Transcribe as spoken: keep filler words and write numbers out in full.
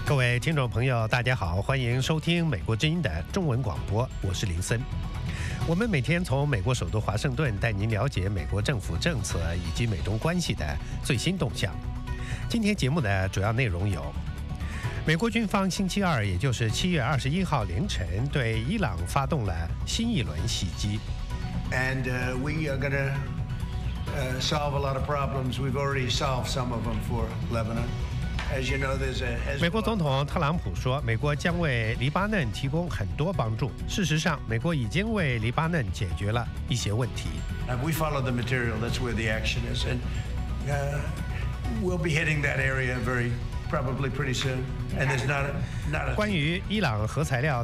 各位听众朋友，大家好，欢迎收听美国之音的中文广播，我是林森。我们每天从美国首都华盛顿带您了解美国政府政策以及美中关系的最新动向。今天节目的主要内容有：美国军方星期二，也就是七月二十一号凌晨，对伊朗发动了新一轮袭击。 And uh, we are going to uh, solve a lot of problems. We've already solved some of them for Lebanon.As you know, there's a Hezbollah. 美国总统特朗普说，美国将为黎巴嫩提供很多帮助。事实上，美国已经为黎巴嫩解决了一些问题。 Uh, we follow the material. That's where the action is, and uh, we'll be hitting that area very probably pretty soon. And there's not a, not a. 关于伊朗核材料